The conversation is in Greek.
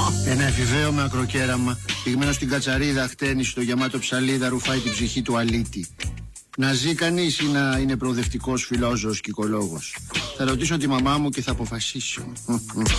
Ένα εφηβαίο με ακροκέραμα, πηγμένο στην κατσαρίδα, χτένει στο γεμάτο ψαλίδα, ρουφάει την ψυχή του αλήτη. Να ζει κανείς ή να είναι προοδευτικός, φιλόζωος και οικολόγος? Θα ρωτήσω τη μαμά μου και θα αποφασίσω.